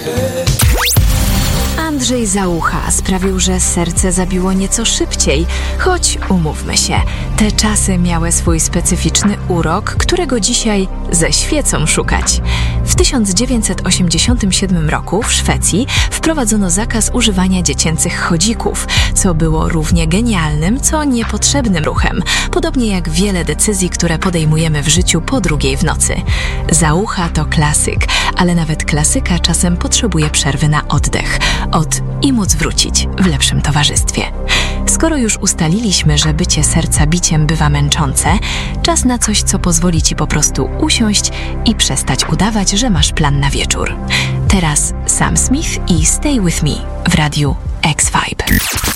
Andrzej Załucha sprawił, że serce zabiło nieco szybciej, choć umówmy się, te czasy miały swój specyficzny urok, którego dzisiaj ze świecą szukać. W 1987 roku w Szwecji wprowadzono zakaz używania dziecięcych chodzików, co było równie genialnym, co niepotrzebnym ruchem, podobnie jak wiele decyzji, które podejmujemy w życiu po 2:00 w nocy. Załucha to klasyk, ale nawet klasyka czasem potrzebuje przerwy na oddech i móc wrócić w lepszym towarzystwie. Skoro już ustaliliśmy, że bycie serca biciem bywa męczące, czas na coś, co pozwoli Ci po prostu usiąść i przestać udawać, że masz plan na wieczór. Teraz Sam Smith i Stay With Me w radiu X-Vibe.